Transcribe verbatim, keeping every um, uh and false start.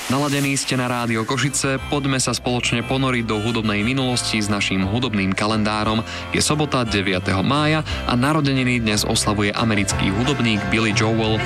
Naladení ste na Rádio Košice, poďme sa spoločne ponoriť do hudobnej minulosti s naším hudobným kalendárom. Je sobota deviateho mája a narodeniny dnes oslavuje americký hudobník Billy Joel.